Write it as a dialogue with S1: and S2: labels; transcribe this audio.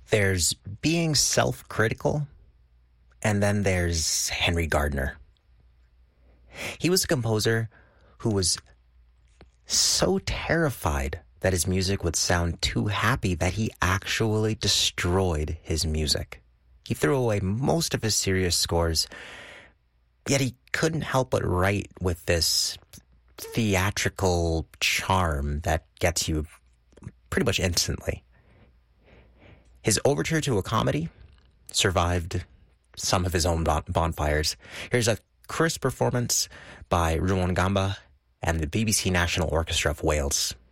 S1: There's being self-critical, and then there's Henry Gardner. He was a composer who was so terrified that his music would sound too happy that he actually destroyed his music. He threw away most of his serious scores, yet he couldn't help but write with this theatrical charm that gets you pretty much instantly. His overture to a comedy survived some of his own bonfires. Here's a crisp performance by Ruangamba and the BBC National Orchestra of Wales.